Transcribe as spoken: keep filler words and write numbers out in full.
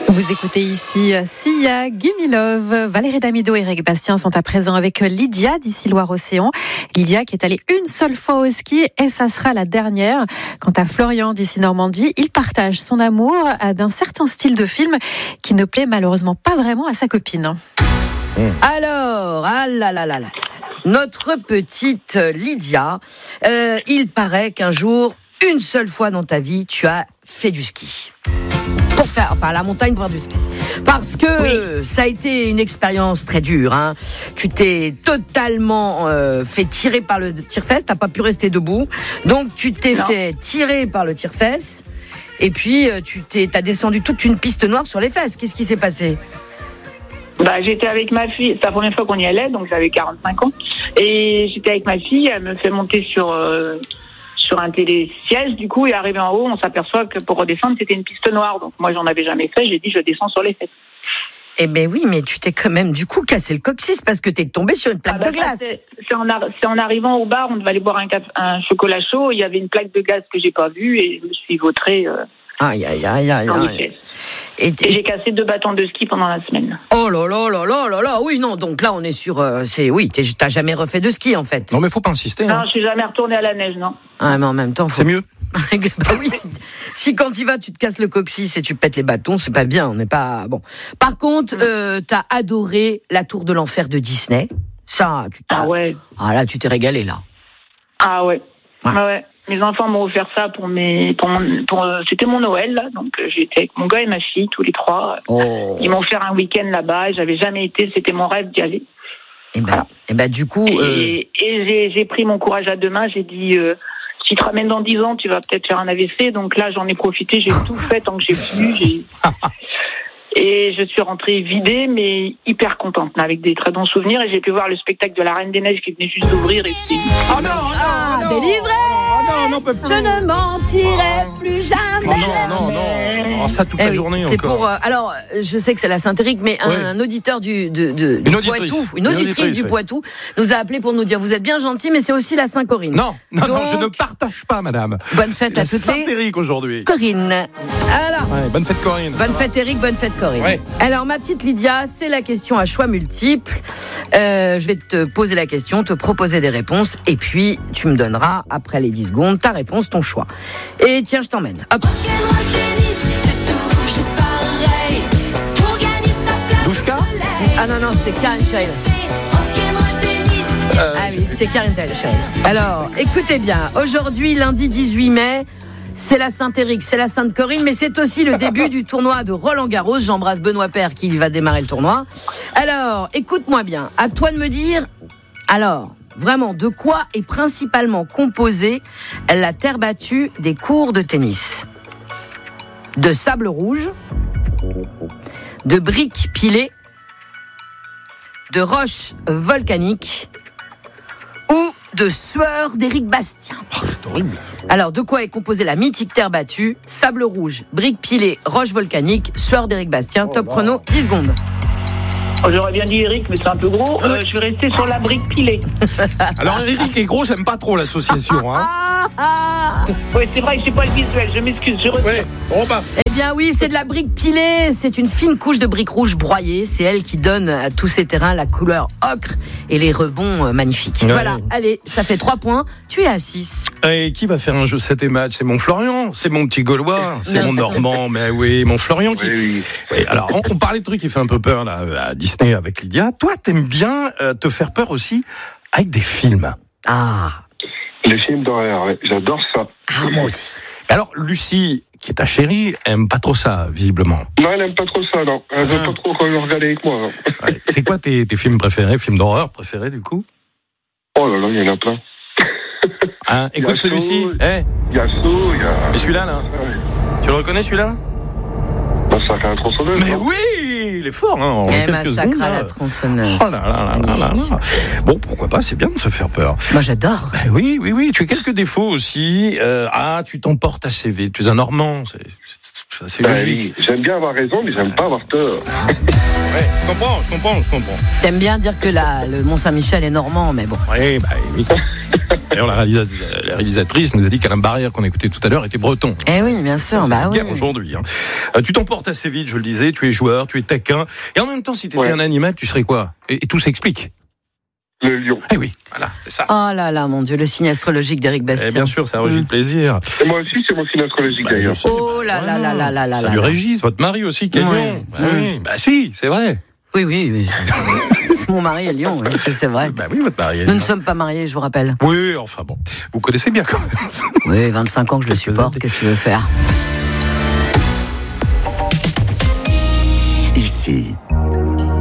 Vous écoutez ici Sia, Gimme Love. Valérie Damido et Eric Bastien sont à présent avec Lydia d'ici Loire-Océan. Lydia qui est allée une seule fois au ski et ça sera la dernière. Quant à Florian d'ici Normandie, il partage son amour d'un certain style de film qui ne plaît malheureusement pas vraiment à sa copine. Alors, ah là là là là, notre petite Lydia, euh, il paraît qu'un jour, une seule fois dans ta vie, tu as fait du ski. Pour faire, enfin, à la montagne pour faire du ski. Parce que oui. Ça a été une expérience très dure, hein. Tu t'es totalement euh, fait tirer par le tire-fesse, t'as pas pu rester debout. Donc, tu t'es non. fait tirer par le tire-fesse. Et puis, tu t'es, t'as descendu toute une piste noire sur les fesses. Qu'est-ce qui s'est passé ? Bah, j'étais avec ma fille, c'est la première fois qu'on y allait, donc j'avais quarante-cinq ans. Et j'étais avec ma fille, elle me fait monter sur... Euh, sur un télésiège, du coup, et arrivé en haut, on s'aperçoit que pour redescendre, c'était une piste noire. Donc moi, j'en avais jamais fait, j'ai dit, je descends sur les fesses. Eh ben oui, mais tu t'es quand même, du coup, cassé le coccyx parce que t'es tombé sur une plaque ah bah, de glace. C'est, c'est, en, c'est en arrivant au bar, on devait aller boire un, un chocolat chaud, il y avait une plaque de gaz que j'ai pas vue, et je me suis vautrée... Euh, Aïe, aïe, aïe, aïe, aïe. Et, et j'ai cassé deux bâtons de ski pendant la semaine. Oh là là là là là là, oui, non, donc là, on est sur... Euh, c'est, oui, t'as jamais refait de ski, en fait. Non, mais faut pas insister. Non, hein. je suis jamais retournée à la neige, non. Ah, mais en même temps... Faut... C'est mieux. Bah oui, si, si quand tu vas, tu te casses le coccyx et tu pètes les bâtons, c'est pas bien, on n'est pas... Bon. Par contre, euh, t'as adoré la Tour de l'Enfer de Disney. Ça, tu t'as... Ah ouais. Ah là, tu t'es régalé, là. Ah ouais. Ouais. Ah ouais. Mes enfants m'ont offert ça pour mes, pour mon, pour, c'était mon Noël, là. Donc, j'étais avec mon gars et ma fille, tous les trois. Oh. Ils m'ont offert un week-end là-bas et j'avais jamais été, c'était mon rêve d'y aller. Et ben, voilà. et ben, du coup. Et, euh... et j'ai, j'ai pris mon courage à deux mains, j'ai dit, euh, si tu te ramènes dans dix ans, tu vas peut-être faire un A V C. Donc là, j'en ai profité, j'ai tout fait tant que j'ai pu, j'ai. Et je suis rentrée vidée, mais hyper contente, avec des très bons souvenirs. Et j'ai pu voir le spectacle de la Reine des Neiges qui venait juste d'ouvrir. Et c'était... Oh non, ah, non, délivré oh non, non, peut plus. Je ne mentirai plus jamais. Oh non, non, non. Oh, ça toute eh la oui, journée c'est encore. Pour, euh, alors, je sais que c'est la Saint-Éric, mais un, ouais. un auditeur du, de, de, du une Poitou, auditrice. une auditrice, une auditrice du ouais. Poitou, nous a appelé pour nous dire, vous êtes bien gentil, mais c'est aussi la Saint-Corinne. Non, non, Donc, non, je ne partage pas, madame. Bonne fête c'est à toutes les. Saint-Éric aujourd'hui. Corinne. Alors. Ouais, bonne fête, Corinne. Bonne fête, Eric, bonne fête, Corinne. Ouais. Alors, ma petite Lydia, c'est la question à choix multiples. Euh, je vais te poser la question, te proposer des réponses, et puis tu me donneras, après les dix secondes, ta réponse, ton choix. Et tiens, je t'emmène. Hop. Douchka ? Ah non, non, c'est Karen Child. Euh, ah oui, c'est Karen Child. Alors, écoutez bien, aujourd'hui, lundi dix-huit mai, c'est la Saint-Éric, c'est la Sainte-Corinne, mais c'est aussi le début du tournoi de Roland-Garros. J'embrasse Benoît Paire qui va démarrer le tournoi. Alors, écoute-moi bien, à toi de me dire, alors, vraiment, de quoi est principalement composée la terre battue des courts de tennis ? De sable rouge, de briques pilées, de roches volcaniques ou de sueur d'Éric Bastien. Oh, c'est horrible. Alors, de quoi est composée la mythique terre battue ? Sable rouge, briques pilées, roches volcaniques, sueur d'Éric Bastien. Oh, Top wow. chrono, dix secondes. Oh, j'aurais bien dit Eric, mais c'est un peu gros. Euh, je vais rester sur la brique pilée. Alors, Eric est gros, j'aime pas trop l'association. Hein. Ah, ah. Oui, c'est vrai que j'ai pas le visuel, je m'excuse, je retire. Ouais. Bon, bah. Eh bien oui, c'est de la brique pilée. C'est une fine couche de briques rouges broyées. C'est elle qui donne à tous ces terrains la couleur ocre et les rebonds magnifiques. Ouais. Voilà, allez, ça fait trois points. Tu es à six. Et qui va faire un jeu sept et match ? C'est mon Florian, c'est mon petit Gaulois, c'est non, mon Normand, mais oui, mon Florian qui... Oui, oui. Oui, alors, on, on parlait de trucs qui fait un peu peur là, à Disney avec Lydia. Toi, t'aimes bien euh, te faire peur aussi avec des films. Ah. Les films d'horreur, ouais. J'adore ça. Ah, moi aussi. Alors, Lucie, qui est ta chérie, aime pas trop ça, visiblement. Non, elle aime pas trop ça, non. Elle veut Ah. pas trop qu'on le regarde avec moi. Non. Ouais. C'est quoi tes, tes films préférés, films d'horreur préférés, du coup ? Oh là là, il y en a plein. Hein, écoute celui-ci. Saut, Eh, Il y a Saut, il y a... mais celui-là, là, Ouais. tu le reconnais, celui-là ? Massacre à la tronçonneuse. Mais non oui, il est fort, hein, en Eh, quelques massacre secondes, à là. la tronçonneuse. Oh là là là là là là. Bon, pourquoi pas, c'est bien de se faire peur. Moi, j'adore. Ben oui, oui, oui, tu as quelques défauts aussi. Euh, ah, tu t'emportes assez vite, tu es un Normand, c'est, c'est, c'est Bah logique. oui, j'aime bien avoir raison, mais j'aime pas avoir tort. Ouais, je comprends, je comprends, je comprends. T'aimes bien dire que la, le Mont-Saint-Michel est normand, mais bon. Oui, bah oui. D'ailleurs, la, réalisa- la réalisatrice nous a dit qu'Alain Barrière, qu'on a écouté tout à l'heure, était breton. Eh oui, bien sûr, C'est bah la oui. guerre aujourd'hui. Hein. Euh, tu t'emportes assez vite, je le disais, tu es joueur, tu es taquin. Et en même temps, si tu étais Ouais. un animal, tu serais quoi ? et, et tout s'explique. Le lion. Eh oui, voilà, c'est ça. Oh là là, mon Dieu, le signe astrologique d'Éric Eh Bastien. bien sûr, ça régit Mm. le plaisir. Et moi aussi, c'est mon signe astrologique Bah, d'ailleurs. je sais. Oh là là là là là là Salut là là. Régis, votre mari aussi, qui est Ouais. lion. Bah, Mm. oui. Bah si, c'est vrai. Oui, oui, oui. C'est mon mari est lion, oui, c'est, c'est vrai. Bah oui, votre mari est Nous lion. ne sommes pas mariés, je vous rappelle. Oui, enfin bon. Vous connaissez bien quand même. Oui, vingt-cinq ans que je le supporte, qu'est-ce que tu veux faire ? Ici,